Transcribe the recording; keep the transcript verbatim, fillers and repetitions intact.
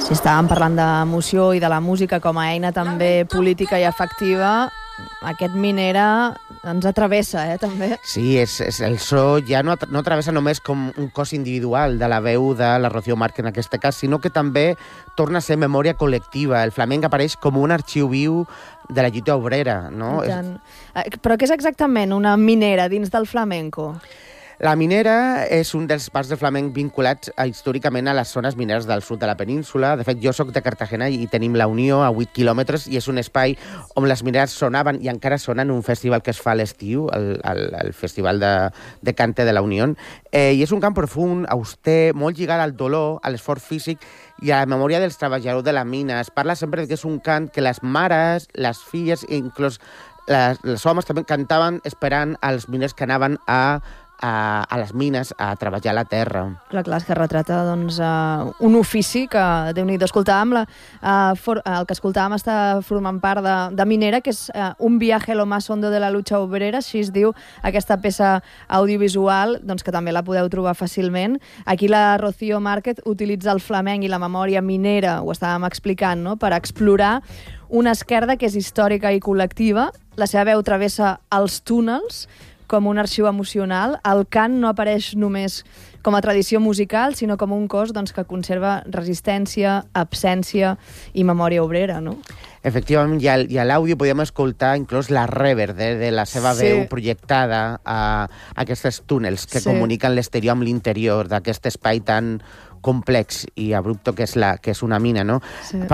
Si estàvem parlant d'emoció i de la música com a eina també política i afectiva, aquest Minera ens atravessa, eh, també. Sí, és, és, el so ja no, no travessa només com un cos individual de la veu de la Rocío Márquez en aquest cas, sinó que també torna a ser memòria col·lectiva. El flamenc apareix com un arxiu viu de la lluita obrera, no? Però què és exactament una minera dins del flamenco? La minera és un dels parts del flamenc vinculats a, històricament a les zones mineres del sud de la península. De fet, jo sóc de Cartagena i tenim la Unió a vuit quilòmetres i és un espai on les mineres sonaven i encara sonen un festival que es fa a l'estiu, el, el, el Festival de, de Cante de la Unió. Eh, I és un camp profund, auster, molt lligat al dolor, a l'esforç físic i a la memòria dels treballadors de la mina. Es parla sempre que és un cant que les mares, les filles, inclús les, les homes també cantaven esperant als miners que anaven a A, a les mines, a treballar la terra. Clar, clar, és que retrata doncs, uh, un ofici que, Déu-n'hi-do, escoltàvem, la, uh, for, uh, el que escoltàvem està formant part de, de Minera, que és uh, un viaje lo más hondo de la lucha obrera, així es diu aquesta peça audiovisual, doncs, que també la podeu trobar fàcilment. Aquí la Rocío Márquez utilitza el flamenc i la memòria minera, ho estàvem explicant, no?, per explorar una esquerda que és històrica i col·lectiva. La seva veu travessa els túnels com un arxiu emocional. El cant no apareix només com a tradició musical, sinó com un cos doncs, que conserva resistència, absència i memòria obrera, no? Efectivament, i a l'àudio podíem escoltar inclús la reverb de, de la seva sí. veu projectada a, a aquests túnels que sí. comuniquen l'exterior amb l'interior d'aquest espai tan complex i abrupte que és, la, que és una mina, no? Sí.